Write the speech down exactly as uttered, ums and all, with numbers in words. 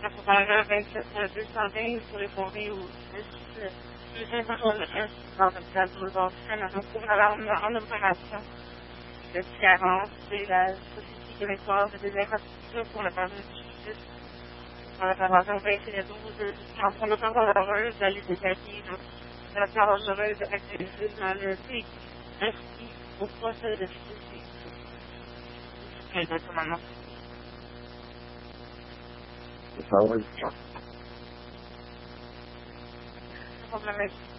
La propagande vingt-sept deux cent quinze sur les fondés au deuxième journée dans le cadre de l'enseignement pour en opération de différence et la Société québécoise des infrastructures pour le permis de justice dans la convention vingt et douze pour le temps dangereuse d'aller détailler de la part dangereuse actualisée dans le pays inscrit au poste de justice. Exactement. Ça va, Problème.